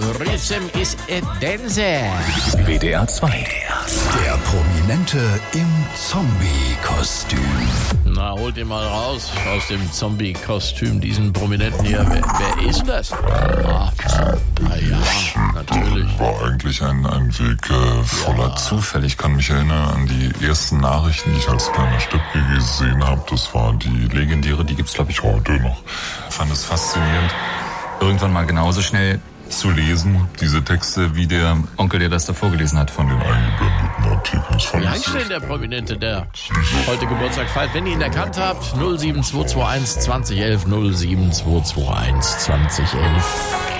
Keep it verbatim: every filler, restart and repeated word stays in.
Rhythm is a Dancer. W D R zwei. Der Prominente im Zombie-Kostüm. Na, holt ihn mal raus aus dem Zombie-Kostüm, diesen Prominenten hier. Wer, wer ist das? Ah, na ja, natürlich. War eigentlich ein, ein Weg äh, voller Ja. Zufälle. Ich kann mich erinnern an die ersten Nachrichten, die ich als kleiner Steppke gesehen habe. Das war die legendäre, die gibt's glaube ich heute noch. Ich fand es faszinierend, irgendwann mal genauso schnell zu lesen, diese Texte, wie der Onkel, der das da vorgelesen hat, von den eingeblendeten Artikeln. Das fand Wie ich heißt sehr denn der Prominente, der heute Geburtstag feiert? Wenn ihr ihn erkannt habt, null sieben zwei zwei eins zwanzig elf, null sieben zwei zwei eins zwanzig elf.